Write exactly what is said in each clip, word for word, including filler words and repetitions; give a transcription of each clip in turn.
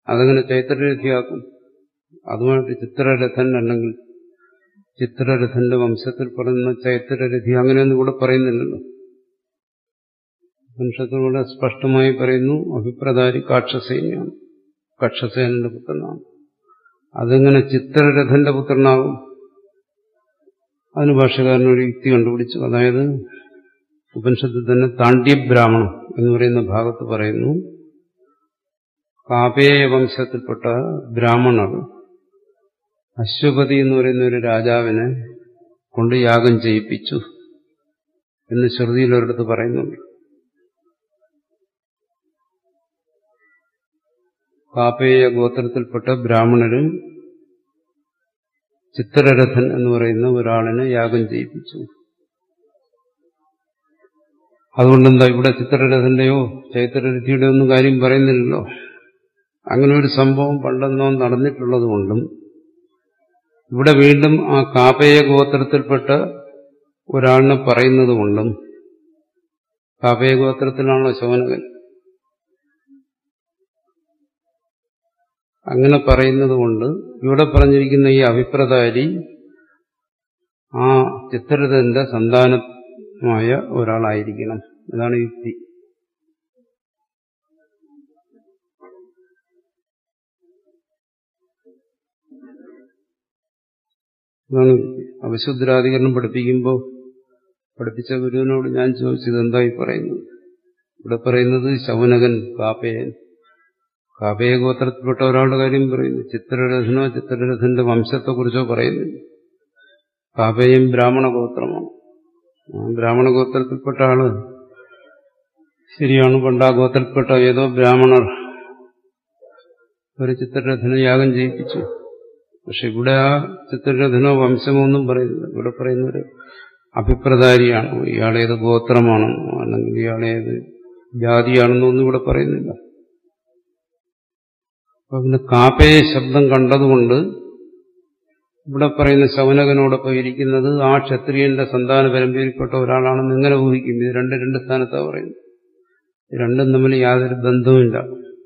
അതങ്ങനെ ചൈത്രരഥിയാക്കും. അതുമായിട്ട് ചിത്രരഥൻ അല്ലെങ്കിൽ ചിത്രരഥന്റെ വംശത്തിൽ പറയുന്ന ചൈത്രരഥി അങ്ങനെയൊന്നും ഇവിടെ പറയുന്നില്ലല്ലോ. വംശത്തിലൂടെ സ്പഷ്ടമായി പറയുന്നു അഭിപ്രദാരി കാക്ഷസേനയാണ്, കാക്ഷസേനന്റെ പുത്രനാണ്. അതെങ്ങനെ ചിത്രരഥന്റെ പുത്രനാകും? അതിന് ഭാഷകാരൻ ഒരു യുക്തി കണ്ടുപിടിച്ചു. അതായത് ഉപനിഷത്തിൽ തന്നെ താണ്ഡ്യബ്രാഹ്മണം എന്ന് പറയുന്ന ഭാഗത്ത് പറയുന്നു, കാപേയ വംശത്തിൽപ്പെട്ട ബ്രാഹ്മണർ അശ്വപതി എന്ന് പറയുന്ന ഒരു രാജാവിനെ കൊണ്ട് യാഗം ചെയ്യിപ്പിച്ചു എന്ന് ശ്രുതിയിൽ ഒരിടത്ത് പറയുന്നുണ്ട്. കാപേയ ഗോത്രത്തിൽപ്പെട്ട ബ്രാഹ്മണര് ചിത്രരഥൻ എന്ന് പറയുന്ന ഒരാളിനെ യാഗം ചെയ്യിപ്പിച്ചു. അതുകൊണ്ടെന്താ ഇവിടെ ചിത്രരഥന്റെയോ ചൈത്രരഥിയുടെ ഒന്നും കാര്യം പറയുന്നില്ലല്ലോ. അങ്ങനെ ഒരു സംഭവം പണ്ടെന്നോ നടന്നിട്ടുള്ളത് കൊണ്ടും ഇവിടെ വീണ്ടും ആ കാപേയ ഗോത്രത്തിൽപ്പെട്ട ഒരാളിനെ പറയുന്നത് കൊണ്ടും, കാപേയ ഗോത്രത്തിലാണല്ലോ ശൗനകൻ, അങ്ങനെ പറയുന്നത് കൊണ്ട് ഇവിടെ പറഞ്ഞിരിക്കുന്ന ഈ അഭിപ്രദാരി ആ ചിത്രരഥന്റെ സന്താനമായ ഒരാളായിരിക്കണം. ഇതാണ് യുക്തി. ഇതാണ് അവിശുദ്ധാധികരണം പഠിപ്പിക്കുമ്പോൾ പഠിപ്പിച്ച ഗുരുവിനോട് ഞാൻ ചോദിച്ചത് എന്തായി പറയുന്നത്. ഇവിടെ പറയുന്നത് ശൗനകൻ കാപേയൻ, കാപേയ ഗോത്രത്തിൽപ്പെട്ട ഒരാളുടെ കാര്യം പറയുന്നു. ചിത്രരഥനോ ചിത്രരഥന്റെ വംശത്തെക്കുറിച്ചോ പറയുന്നില്ല. കാപേയം ബ്രാഹ്മണ ഗോത്രമാണ്. ബ്രാഹ്മണ ഗോത്രത്തിൽപ്പെട്ട ആള് ശരിയാണ്. പണ്ട് ആ ഗോത്രത്തിൽപ്പെട്ട ഏതോ ബ്രാഹ്മണർ ഒരു ചിത്രരഥനെ യാഗം ചെയ്യിപ്പിച്ചു. പക്ഷെ ഇവിടെ ആ ചിത്രരഥനോ വംശമോ ഒന്നും പറയുന്നില്ല. ഇവിടെ പറയുന്നൊരു അഭിപ്രദാരിയാണോ, ഇയാളേത് ഗോത്രമാണെന്നോ അല്ലെങ്കിൽ ഇയാളേത് ജാതിയാണെന്നോ ഒന്നും ഇവിടെ പറയുന്നില്ല. അപ്പൊ പിന്നെ കാപേയ ശബ്ദം കണ്ടതുകൊണ്ട് ഇവിടെ പറയുന്ന ശൗനകനോടൊപ്പം ഇരിക്കുന്നത് ആ ക്ഷത്രിയന്റെ സന്താന പരമ്പരയിൽപ്പെട്ട ഒരാളാണെന്ന് എങ്ങനെ ഊഹിക്കും? ഇത് രണ്ട് രണ്ട് സ്ഥാനത്താണ് പറയുന്നത്. രണ്ടും തമ്മിൽ യാതൊരു ബന്ധവുമില്ല.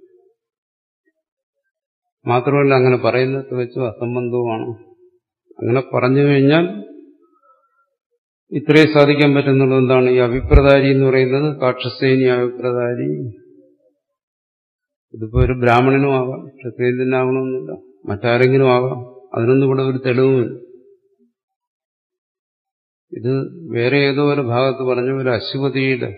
മാത്രമല്ല അങ്ങനെ പറയുന്നത് വെച്ചു അസംബന്ധവുമാണ്. അങ്ങനെ പറഞ്ഞു കഴിഞ്ഞാൽ ഇത്രേ സാധിക്കാൻ പറ്റുന്നുള്ളത് എന്താണ്? ഈ അഭിപ്രദാരി എന്ന് പറയുന്നത് കാക്ഷസേനി അഭിപ്രദാരി. ഇതിപ്പോ ഒരു ബ്രാഹ്മണനും ആകാം, ക്ഷത്രിയൻ തന്നെ ആകണമെന്നില്ല, മറ്റാരെങ്കിലും ആകാം. അതിനൊന്നും ഇവിടെ ഒരു തെളിവുമില്ല. ഇത് വേറെ ഏതോ ഒരു ഭാഗത്ത് പറഞ്ഞ ഒരു അശ്വതിയുടെ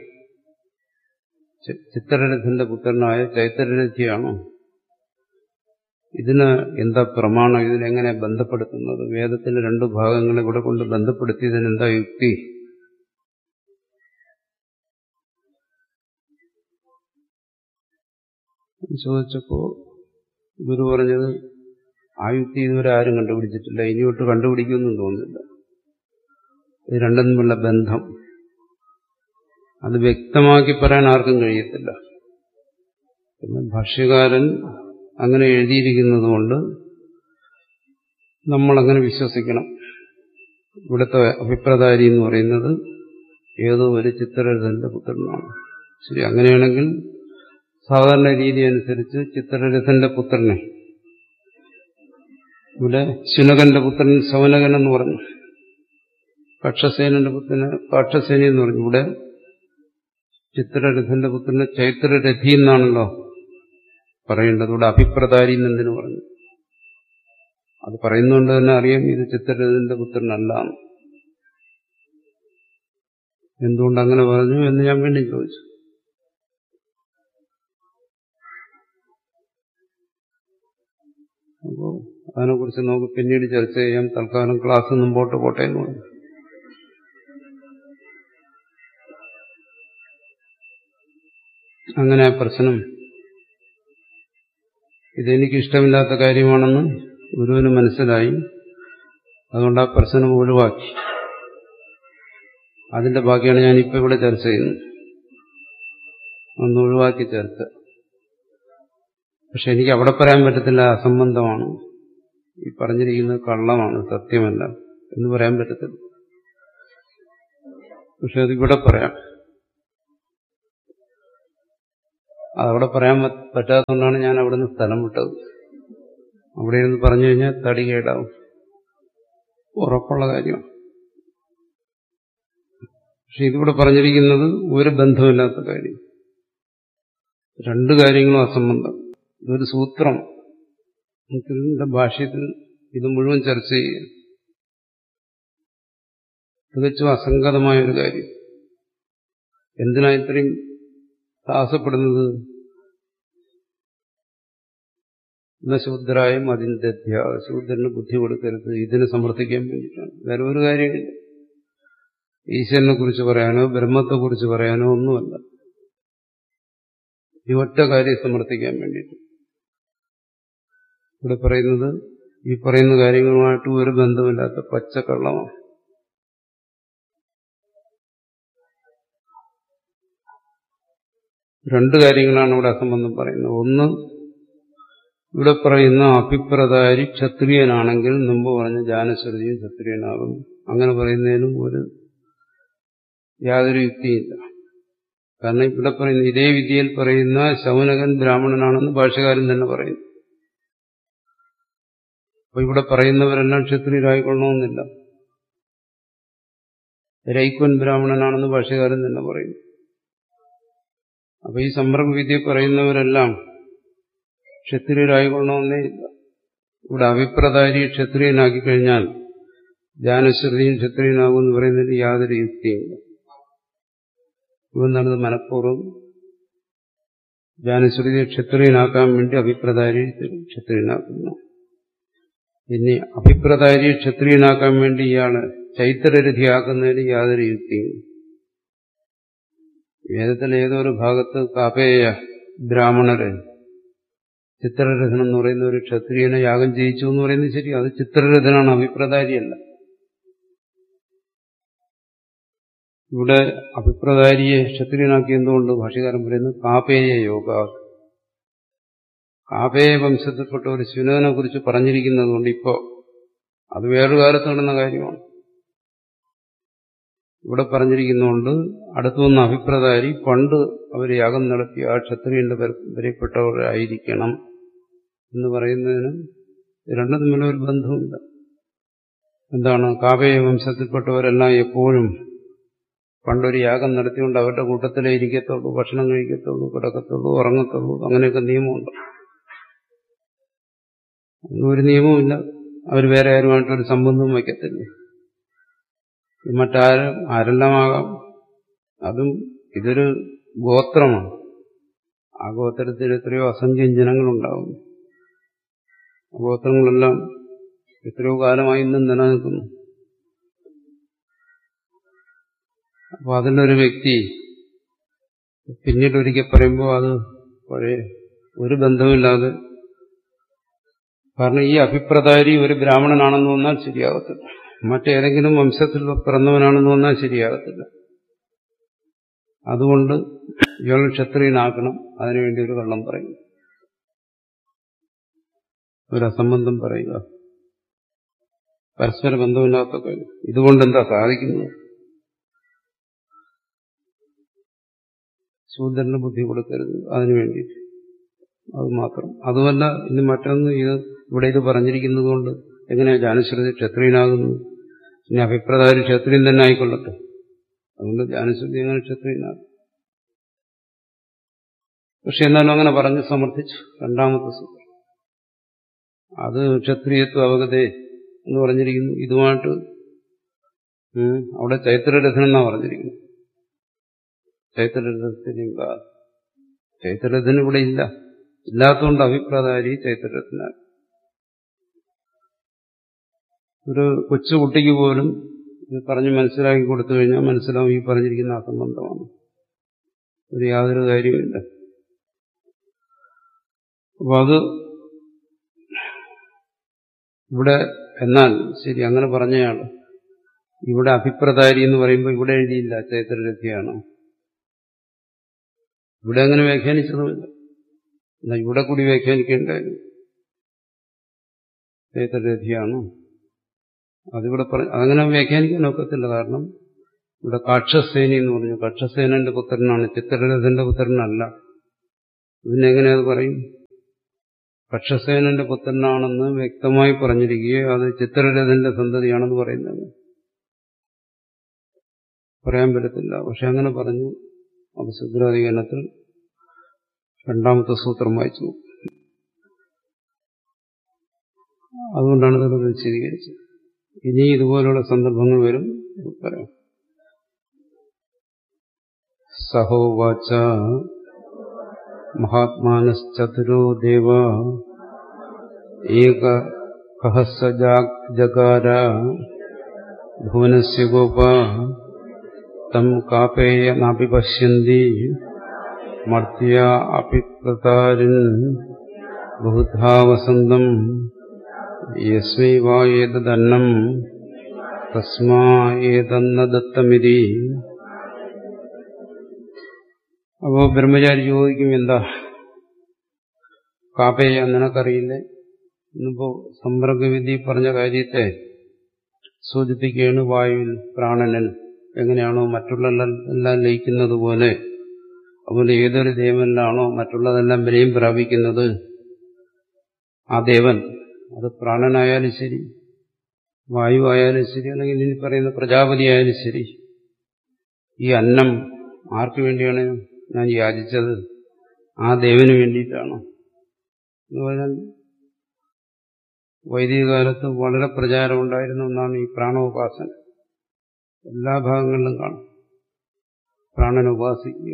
ചിത്രരഥന്റെ പുത്രനായ ചൈത്രരഥിയാണോ? ഇതിന് എന്താ പ്രമാണം? ഇതിനെങ്ങനെ ബന്ധപ്പെടുത്തുന്നത്? വേദത്തിന്റെ രണ്ടു ഭാഗങ്ങളെ ഇവിടെ കൊണ്ട് ബന്ധപ്പെടുത്തിയതിനെന്താ യുക്തി? ചോദിച്ചപ്പോ ഗുരു പറഞ്ഞത് ആ യുക്തി ഇതുവരെ ആരും കണ്ടുപിടിച്ചിട്ടില്ല, ഇനിയോട്ട് കണ്ടുപിടിക്കുമെന്നും തോന്നുന്നില്ല. ഇത് രണ്ടും തമ്മിലുള്ള ബന്ധം അത് വ്യക്തമാക്കി പറയാൻ ആർക്കും കഴിയത്തില്ല. പിന്നെ ഭാഷ്യകാരൻ അങ്ങനെ എഴുതിയിരിക്കുന്നത് കൊണ്ട് നമ്മളങ്ങനെ വിശ്വസിക്കണം. ഇവിടുത്തെ അഭിപ്രദാരി എന്ന് പറയുന്നത് ഏതോ ഒരു ചിത്രരഥന്റെ പുത്രനാണ്. ശരി, അങ്ങനെയാണെങ്കിൽ സാധാരണ രീതി അനുസരിച്ച് ചിത്രരഥന്റെ പുത്രനെ ഇവിടെ ശുനകന്റെ പുത്രൻ ശൗനകൻ എന്ന് പറഞ്ഞു, പക്ഷസേനന്റെ പുത്രന് പക്ഷസേനി എന്ന് പറഞ്ഞു. ഇവിടെ ചിത്രരഥന്റെ പുത്രന് ചൈത്രരഥി എന്നാണല്ലോ പറയേണ്ടത്. ഇവിടെ അഭിപ്രദാരി എന്നെന്തിനു പറഞ്ഞു? അത് പറയുന്നതുകൊണ്ട് തന്നെ അറിയാം ഇത് ചിത്രരഥന്റെ പുത്രനല്ല. എന്തുകൊണ്ട് അങ്ങനെ പറഞ്ഞു എന്ന് ഞാൻ വീണ്ടും ചോദിച്ചു. അപ്പോ അതിനെക്കുറിച്ച് നമുക്ക് പിന്നീട് ചർച്ച ചെയ്യാം. തൽക്കാലം ക്ലാസ് മുമ്പോട്ട് പോട്ടെ എന്ന് പറഞ്ഞു. അങ്ങനെ ആ പ്രശ്നം ഇതെനിക്ക് ഇഷ്ടമില്ലാത്ത കാര്യമാണെന്ന് ഗുരുവിന് മനസ്സിലായി. അതുകൊണ്ട് ആ പ്രശ്നം ഒഴിവാക്കി. അതിന്റെ ബാക്കിയാണ് ഞാനിപ്പോൾ ഇവിടെ ചർച്ച ചെയ്യുന്നത്. ഒന്ന് ഒഴിവാക്കി ചർച്ച. പക്ഷെ എനിക്ക് അവിടെ പറയാൻ പറ്റത്തില്ല, അസംബന്ധമാണ്, ഈ പറഞ്ഞിരിക്കുന്നത് കള്ളമാണ്, സത്യമല്ല എന്ന് പറയാൻ പറ്റത്തില്ല. പക്ഷെ അതിവിടെ പറയാം. അതവിടെ പറയാൻ പറ്റാത്തതുകൊണ്ടാണ് ഞാൻ അവിടെ നിന്ന് സ്ഥലം വിട്ടത്. അവിടെ ഇരുന്ന് പറഞ്ഞു കഴിഞ്ഞാൽ തടി കേടാവും, ഉറപ്പുള്ള കാര്യമാണ്. പക്ഷെ ഇതിവിടെ പറഞ്ഞിരിക്കുന്നത് ഒരു ബന്ധമില്ലാത്ത കാര്യം, രണ്ടു കാര്യങ്ങളും അസംബന്ധം. ഇതൊരു സൂത്രം, ഇതിന്റെ ഭാഷ്യത്തിൽ ഇത് മുഴുവൻ ചർച്ച ചെയ്യുക, തികച്ചും അസംഗതമായ ഒരു കാര്യം. എന്തിനാ ഇത്രയും സാഹസപ്പെടുന്നത്? എന്ന ശൂദ്രായും അതിന്റെ ശൂദ്രന് ബുദ്ധി കൊടുക്കരുത്, ഇതിനെ സമർത്ഥിക്കാൻ വേണ്ടിയിട്ടാണ്. വേറെ ഒരു കാര്യമില്ല. ഈശ്വരനെ കുറിച്ച് പറയാനോ ബ്രഹ്മത്തെക്കുറിച്ച് പറയാനോ ഒന്നുമല്ല. ഈ ഒറ്റ കാര്യം സമർത്ഥിക്കാൻ വേണ്ടിയിട്ട് ഇവിടെ പറയുന്നത് ഈ പറയുന്ന കാര്യങ്ങളുമായിട്ട് ഒരു ബന്ധമില്ലാത്ത പച്ചക്കള്ളമാണ്. രണ്ട് കാര്യങ്ങളാണ് ഇവിടെ അസംബന്ധം പറയുന്നത്. ഒന്ന്, ഇവിടെ പറയുന്ന അഭിപ്രദാരി ക്ഷത്രിയനാണെങ്കിൽ മുമ്പ് പറഞ്ഞ ജാനശ്രുതിയും ക്ഷത്രിയനാകും. അങ്ങനെ പറയുന്നതിനും ഒരു യാതൊരു യുക്തിയില്ല. കാരണം ഇവിടെ പറയുന്ന ഇതേ വിദ്യയിൽ പറയുന്ന ശൗനകൻ ബ്രാഹ്മണനാണെന്ന് ഭാഷ്യകാരൻ തന്നെ പറയുന്നു. അപ്പൊ ഇവിടെ പറയുന്നവരെല്ലാം ക്ഷത്രിയരായിക്കൊള്ളണമെന്നില്ല. രൈക്വൻ ബ്രാഹ്മണനാണെന്ന് ഭാഷ്യകാരൻ തന്നെ പറയുന്നു. അപ്പൊ ഈ സമ്പർക്ക വിദ്യ പറയുന്നവരെല്ലാം ക്ഷത്രിയരായിക്കൊള്ളണമെന്നേ ഇല്ല. ഇവിടെ അഭിപ്രദാരി ക്ഷത്രിയനാക്കി കഴിഞ്ഞാൽ ജാനശ്രുതിയും ക്ഷത്രിയനാകും എന്ന് പറയുന്നതിന് യാതൊരു യുക്തിയില്ല. ഇവന്നാണിത് മനഃപൂർവ്വം ജാനശ്രുതിയെ ക്ഷത്രിയനാക്കാൻ വേണ്ടി അഭിപ്രദാരി ക്ഷത്രിയനാക്കുന്നു. ഇനി അഭിപ്രദാരി ക്ഷത്രിയനാക്കാൻ വേണ്ടി ഇയാള് ചൈത്രരഥിയാക്കുന്നതിന് യാതൊരു യുക്തിയും. വേദത്തിലെ ഏതോ ഒരു ഭാഗത്ത് കാപേയ ബ്രാഹ്മണര് ചിത്രരഥൻ എന്ന് പറയുന്ന ഒരു ക്ഷത്രിയനെ യാഗം ചെയ്യിച്ചു എന്ന് പറയുന്നത് ശരി, അത് ചിത്രരഥനാണ്, അഭിപ്രദാരിയല്ല. ഇവിടെ അഭിപ്രദാരിയെ ക്ഷത്രിയനാക്കി എന്തുകൊണ്ട് ഭാഷ്യകാരൻ പറയുന്നു? കാപേയ യോഗ, കാപേയ വംശത്തിൽപ്പെട്ട ഒരു ശുനകനെ കുറിച്ച് പറഞ്ഞിരിക്കുന്നത് കൊണ്ട് ഇപ്പോ അത് വേറൊരു കാലത്ത് നടന്ന കാര്യമാണ്. ഇവിടെ പറഞ്ഞിരിക്കുന്നതുകൊണ്ട് അടുത്തു വന്ന അഭിപ്രദാരി പണ്ട് അവർ യാഗം നടത്തിയ ആ ക്ഷത്രിയന്റെ പരമ്പരയിൽപ്പെട്ടവരായിരിക്കണം എന്ന് പറയുന്നതിന് രണ്ടും തമ്മിലൊരു ബന്ധമില്ല. എന്താണ്? കാപേയ വംശത്തിൽപ്പെട്ടവരെല്ലാം എപ്പോഴും പണ്ടൊരു യാഗം നടത്തിക്കൊണ്ട് അവരുടെ കൂട്ടത്തിലേ ഇരിക്കത്തുള്ളൂ, ഭക്ഷണം കഴിക്കത്തുള്ളൂ, കിടക്കത്തുള്ളൂ, ഉറങ്ങത്തുള്ളൂ, അങ്ങനെയൊക്കെ നിയമമുണ്ട്. ഒരു നിയമവുമില്ല. അവർ വേറെ ആരുമായിട്ടൊരു സംബന്ധവും വയ്ക്കത്തില്ല. മറ്റാരും ആരെല്ലാമാകാം. അതും ഇതൊരു ഗോത്രമാണ്. ആ ഗോത്രത്തിൽ എത്രയോ അസംഖ്യം ജനങ്ങളുണ്ടാവും. ഗോത്രങ്ങളെല്ലാം എത്രയോ കാലമായി ഇന്നും നിലനിൽക്കുന്നു. അപ്പോൾ അതിലൊരു വ്യക്തി പിന്നീട് ഒരിക്കൽ പറയുമ്പോൾ അത് പഴയ ഒരു ബന്ധമില്ലാതെ, കാരണം ഈ അഭിപ്രദാരി ഒരു ബ്രാഹ്മണനാണെന്ന് വന്നാൽ ശരിയാകത്തില്ല, മറ്റേതെങ്കിലും വംശത്തിൽ പിറന്നവനാണെന്ന് വന്നാൽ ശരിയാകത്തില്ല. അതുകൊണ്ട് ഇയാൾ ക്ഷത്രിയനാക്കണം, അതിനുവേണ്ടി ഒരു കള്ളം പറയുന്നു, ഒരു അസംബന്ധം പറയുക, പരസ്പര ബന്ധമില്ലാത്ത കാര്യം. ഇതുകൊണ്ട് എന്താ സാധിക്കുന്നത്? ശൂദ്രന് ബുദ്ധി കൊടുക്കരുത്, അതിനു വേണ്ടിയിട്ട്. അത് മാത്രം. അതുമല്ല, ഇനി മറ്റൊന്ന്, ഇത് ഇവിടെ ഇത് പറഞ്ഞിരിക്കുന്നത് കൊണ്ട് എങ്ങനെയാ ജാനശ്രുതി ക്ഷത്രിയനാകുന്നു? ഇനി അഭിപ്രദാരി ക്ഷത്രിയൻ തന്നെ ആയിക്കൊള്ളട്ടെ, അതുകൊണ്ട് ജാനശ്രുതി എങ്ങനെ ക്ഷത്രിയനാകും? പക്ഷെ എന്നാലും അങ്ങനെ പറഞ്ഞ് സമർത്ഥിച്ചു. രണ്ടാമത്തെ സൂത്രം അത് ക്ഷത്രിയത്വ അവഗതേ എന്ന് പറഞ്ഞിരിക്കുന്നു. ഇതുമായിട്ട് അവിടെ ചൈത്രരഥൻ എന്നാ പറഞ്ഞിരിക്കുന്നു. ചൈത്രരഥനും ചൈത്രരഥൻ ഇവിടെ ഇല്ല, ഇല്ലാത്തതുകൊണ്ട് അഭിപ്രായധാരി ചൈത്രരഥനാണ്. ഒരു കൊച്ചുകുട്ടിക്ക് പോലും ഇത് പറഞ്ഞ് മനസ്സിലാക്കി കൊടുത്തു കഴിഞ്ഞാൽ മനസ്സിലാവും ഈ പറഞ്ഞിരിക്കുന്ന അസംബന്ധമാണ്, ഒരു യാതൊരു കാര്യമില്ല. അപ്പൊ അത് ഇവിടെ, എന്നാൽ ശരി അങ്ങനെ പറഞ്ഞയാള് ഇവിടെ അഭിപ്രദാരി എന്ന് പറയുമ്പോൾ ഇവിടെ എഴുതിയില്ല ചൈത്രരഥിയാണ്, ഇവിടെ അങ്ങനെ വ്യാഖ്യാനിച്ചതുമില്ല. എന്നാൽ ഇവിടെ കൂടി വ്യാഖ്യാനിക്കേണ്ടായിരുന്നു. ചൈത്രരഥിയാണ് അതിവിടെ പറ അതങ്ങനെ വ്യാഖ്യാനിക്കാൻ ഒക്കത്തില്ല. കാരണം ഇവിടെ കാക്ഷസേനി എന്ന് പറഞ്ഞു, കാക്ഷസേനന്റെ പുത്രനാണ്, ചിത്രരഥന്റെ പുത്രനല്ല. ഇതിനെങ്ങനെ അത് പറയും? പക്ഷസേനന്റെ പുത്രനാണെന്ന് വ്യക്തമായി പറഞ്ഞിരിക്കുകയോ അത് ചിത്രരഥന്റെ സന്തതിയാണെന്ന് പറയുന്നത് പറയാൻ പറ്റത്തില്ല. പക്ഷെ അങ്ങനെ പറഞ്ഞു. അപ്പൊ ശുദ്രാധികരണത്തിൽ രണ്ടാമത്തെ സൂത്രം വായിച്ചു. അതുകൊണ്ടാണ് ഇതൊക്കെ വിശദീകരിച്ചത്. ഇനി ഇതുപോലുള്ള സന്ദർഭങ്ങൾ വരും, പറയാം. സഹോവാച മഹാത്മാനശ്ചതുരോ ദേവ ഏക കഹസ ജഗാര ഭുവനസ്യ ഗോപ തം കാപേയ നാപി പശ്യന്തി മർത്യ അപിപ്രതാരിൻ ബഹുധാ വസന്തം യസ്മൈ വാ ഏതദന്നം തസ്മാ ഏതന്ന ദത്തമിതി. അപ്പോ ബ്രഹ്മചാരി ചോദിക്കും, എന്താ കാപേയ നിനക്കറിയില്ലേ? ഇന്നിപ്പോ സമ്പർക്കവിധി പറഞ്ഞ കാര്യത്തെ സൂചിപ്പിക്കുകയാണ്. വായുവിൽ പ്രാണനൻ എങ്ങനെയാണോ മറ്റുള്ള എല്ലാം ലയിക്കുന്നത് പോലെ, അതുപോലെ ഏതൊരു ദേവനിലാണോ മറ്റുള്ളതെല്ലാം വിലയും പ്രാപിക്കുന്നത്, ആ ദേവൻ അത് പ്രാണനായാലും ശരി, വായു ആയാലും ശരി, അല്ലെങ്കിൽ ഇനി പറയുന്ന പ്രജാപതി ആയാലും ശരി, ഈ അന്നം ആർക്കു വേണ്ടിയാണ് ഞാൻ യാചിച്ചത്? ആ ദേവന് വേണ്ടിയിട്ടാണ് എന്ന് പറഞ്ഞാൽ വൈദിക കാലത്ത് വളരെ പ്രചാരമുണ്ടായിരുന്ന ഒന്നാണ് ഈ പ്രാണോപാസന. എല്ലാ ഭാഗങ്ങളിലും കാണും പ്രാണനെ ഉപാസിക്കുക.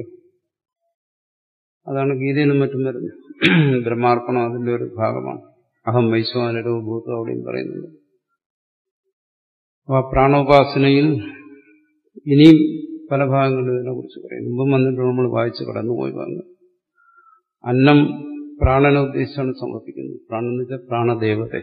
അതാണ് ഗീതയിലും മറ്റും വരുന്നത്. ബ്രഹ്മാർപ്പണം അതിന്റെ ഒരു ഭാഗമാണ്. അഹം വൈശ്വാനരോ ഭൂതോ അവിടെയും പറയുന്നുണ്ട്. ആ പ്രാണോപാസനയിൽ ഇനിയും പല ഭാഗങ്ങളും ഇതിനെ കുറിച്ച് പറയും. മുമ്പും വന്നിട്ട് നമ്മൾ വായിച്ച് കടന്നുപോയി ഭാഗങ്ങൾ. അന്നം പ്രാണനെ ഉദ്ദേശിച്ചാണ് സമർപ്പിക്കുന്നത്. പ്രാണൻ എന്ന് വെച്ചാൽ പ്രാണദേവത.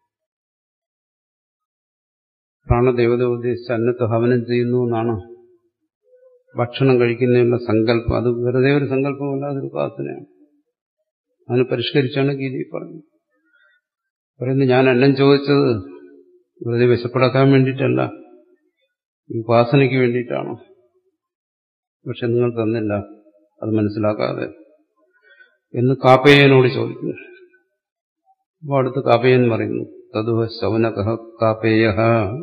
പ്രാണദേവത ഉദ്ദേശിച്ച് അന്നത്തെ ഹവനം ചെയ്യുന്നു എന്നാണ് ഭക്ഷണം കഴിക്കുന്നതിനുള്ള സങ്കല്പം. അത് വെറുതെ ഒരു സങ്കല്പമല്ല, അതൊരു ഉപാസനയാണ്. അതിന് പരിഷ്കരിച്ചാണ് ഗീതയിൽ പറഞ്ഞത്. പറയുന്നത്, ഞാൻ അന്നം ചോദിച്ചത് വെറുതെ വിശപ്പടക്കാൻ വേണ്ടിയിട്ടല്ല, ഉപാസനയ്ക്ക് വേണ്ടിയിട്ടാണ്. പക്ഷെ നിങ്ങൾ തന്നില്ല, അത് മനസ്സിലാക്കാതെ എന്ന് കാപ്പയ്യനോട് ചോദിക്കുന്നു. അപ്പോൾ അടുത്ത് കാപ്പയ്യൻ പറയുന്നു, തതുഹ ശൗനകഃ കാപ്പേയഃ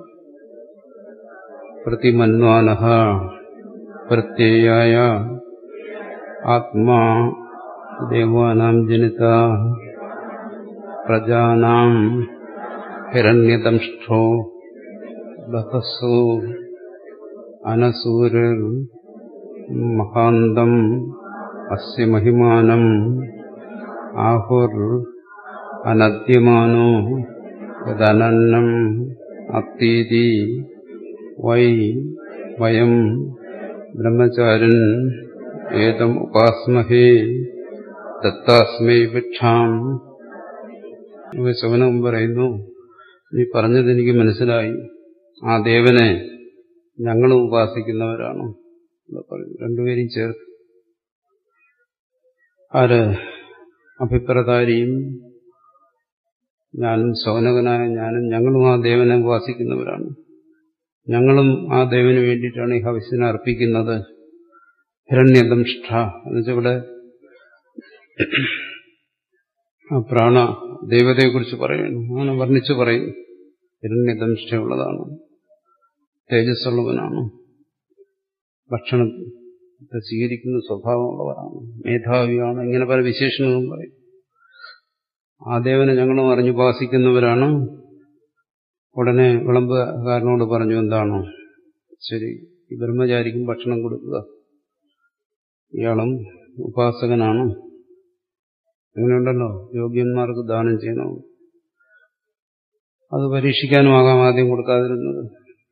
പ്രതിമന്വാനഃ പ്രത്യയായ ആത്മാ ദേവാനാം ജനിത പ്രജാനാം ഹിരണ്യദംഷ്ട്രോ ബഹസോ അനസൂരർ മഹാന്തം അസ്യ മഹിമാനം ആഹുർ അനദ്യമാനോ യദനന്നം അത്തീതി വൈ വയം ബ്രഹ്മചാരിൻ ഏതം ഉപാസ്മഹേ ദത്താസ്മൈ ഭിക്ഷാം. ശവനം പറയുന്നു, നീ പറഞ്ഞത് എനിക്ക് മനസ്സിലായി. ആ ദേവനെ ഞങ്ങളും ഉപാസിക്കുന്നവരാണ്. രണ്ടുപേരും ചേർത്ത് ആര് അഭിപ്രതാരിയും ഞാനും ശൗനകനായ ഞാനും ഞങ്ങളും ആ ദേവനെ ഉപാസിക്കുന്നവരാണ്. ഞങ്ങളും ആ ദേവന് വേണ്ടിയിട്ടാണ് ഈ ഹവിസിനെ അർപ്പിക്കുന്നത്. ഹിരണ്യദംഷ്ട്ര എന്നുവെച്ചാൽ ഇവിടെ ആ പ്രാണ ദേവതയെക്കുറിച്ച് പറയുന്നു. അങ്ങനെ വർണ്ണിച്ചു പറയും. ഹിരണ്യദംഷ്ട്രയുള്ളതാണ്, തേജസ്സുള്ളവനാണ്, ഭക്ഷണത്തെ സ്വീകരിക്കുന്ന സ്വഭാവമുള്ളവരാണ്, മേധാവിയാണ്, ഇങ്ങനെ പല വിശേഷണങ്ങളും പറയും. ആ ദേവനെ ഞങ്ങളും അറിഞ്ഞുപാസിക്കുന്നവരാണ്. ഉടനെ വിളമ്പുകാരനോട് പറഞ്ഞു, എന്താണോ ശരി, ഈ ബ്രഹ്മചാരിക്കും ഭക്ഷണം കൊടുക്കുക, ഇയാളും ഉപാസകനാണ്, അങ്ങനെയുണ്ടല്ലോ യോഗ്യന്മാർക്ക് ദാനം ചെയ്യണം. അത് പരീക്ഷിക്കാനുമാകാം ആദ്യം കൊടുക്കാതിരുന്നത്.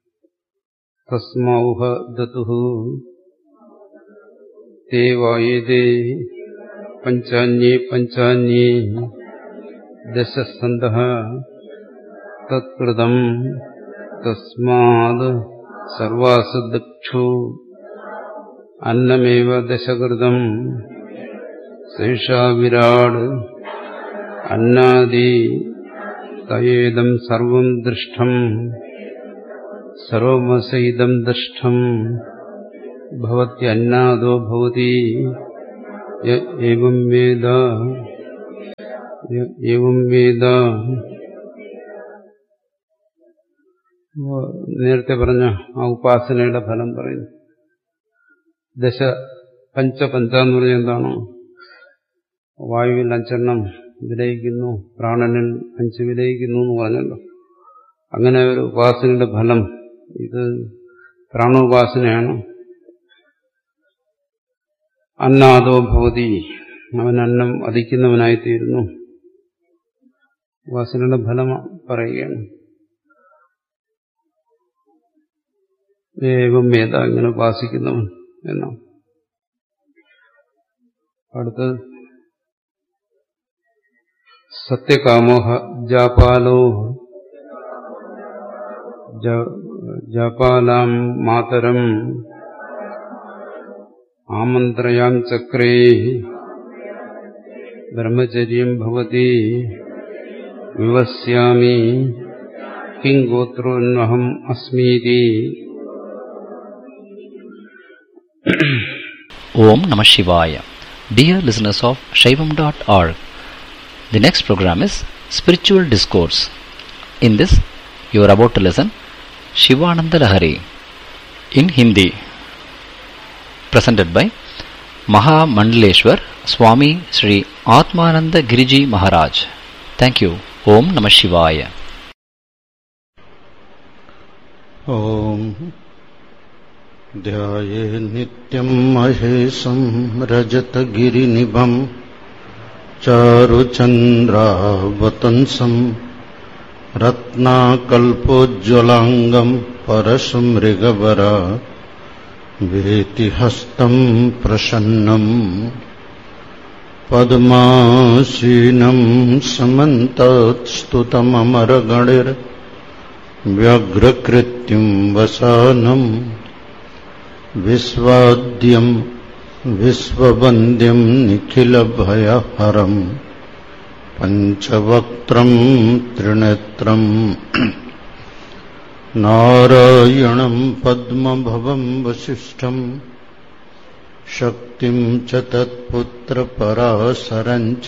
തസ്മൗഹ ദതുഹു തേ വായേതേ പഞ്ചാന്യേ പഞ്ചാന്യേ ദശസന്തഃ തത്കൃതം തസ്മാത് സർവാസു ദക്ഷു അന്നമേവ ദശകൃതം സേഷാ വിരാട് അന്നാദി തയേദം സർവം ദൃഷ്ടം സർവമസൈദം ദൃഷ്ടം ഭവത്യന്നാദോ ഭവതി ഏവം വേദ ഏവം വേദ. നേരത്തെ പറഞ്ഞ ആ ഉപാസനയുടെ ഫലം പറയുന്നു. ദശ പഞ്ച പഞ്ച എന്ന് പറഞ്ഞാൽ എന്താണോ? വായുവിൽ അഞ്ചെണ്ണം വിലയിക്കുന്നു, പ്രാണനിൽ അഞ്ച് വിലയിക്കുന്നു എന്ന് പറഞ്ഞല്ലോ. അങ്ങനെ ഒരു ഉപാസനയുടെ ഫലം ഇത് പ്രാണോപാസനയാണ്. അന്നാദോ ഭവതി, അവൻ അന്നം അധിക്കുന്നവനായിത്തീരുന്നു. ഉപാസനയുടെ ഫലം പറയുകയാണ്. ഏവം വേദ, ഇങ്ങനെ ഉപാസിക്കുന്നവൻ എന്നാണ്. അടുത്തത് സത്യകാമോഹ ജാപാലോ ജാപാലാം മാതരം ആമന്ത്രയാം ചക്രേ ബ്രഹ്മചര്യം ഭവതി വിവസ്യാമി Kim ഗോത്രോന്വഹം അസ്മീതി. Om Namah Shivaya. Dear listeners of Shaivam dot org, the next program is Spiritual Discourse. In this, you are about to listen Shivananda Lahari in Hindi, presented by Maha Mandaleshwar Swami Sri Atmananda Giriji Maharaj. Thank you. Om Namah Shivaya. Om ध्याये नित्यं महेशं रजतगिरिनिभं चारुचन्द्रावतंसं रत्नाकल्पोज्ज्वलाङ्गं परशुमृगवरा वेतिहस्तं प्रसन्नं पद्मासीनं समन्तात्स्तुतममरगणैर्व्यग्रकृत्युं वसानं विश्वाद्यं विश्ववन्द्यं निखिलभयहरं पञ्चवक्त्रं त्रिनेत्रं नारायणं पद्मभवं वसिष्ठं शक्तिं च तत्पुत्रपराशरं च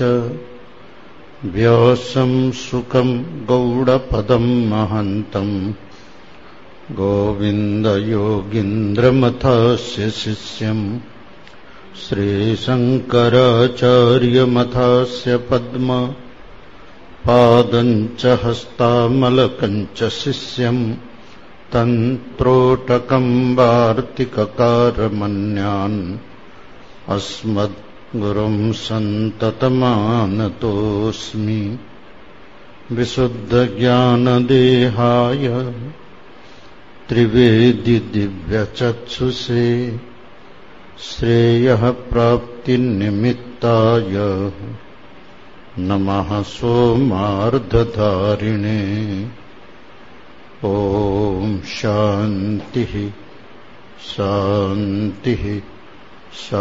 व्यासं सुखं गौडपदं महन्तं गोविन्दयोगीन्द्रमथस्य शिष्यं श्रीशङ्कराचार्यमथस्य पद्म पादं च हस्तामलकं च शिष्यं तन्त्रोटकं वार्तिककारमन्यान् अस्मद्गुरुं सन्ततमानतोऽस्मि। विशुद्धज्ञानदेहाय त्रिवेदि दिव्यचक्षुषे श्रेयः प्राप्तिनिमित्ताय नमः सोमार्धधारिणे। ॐ शान्तिः शान्तिः शान्तिः।